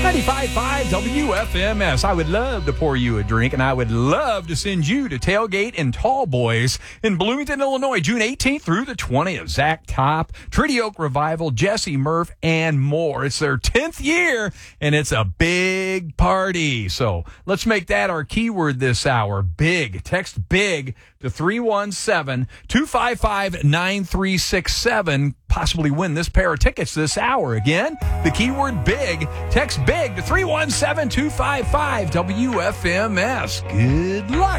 95.5 WFMS. I would love to pour you a drink, and I would love to send you to Tailgate and Tall Boys in Bloomington, Illinois, June 18th through the 20th. Zach Top, Treaty Oak Revival, Jesse Murph, and more. It's their 10th year, and it's a big party. So let's make that our keyword this hour. Big. Text BIG to 317-255-9367. Possibly win this pair of tickets this hour. Again, the keyword BIG. Text BIG to 317-255-WFMS. Good luck.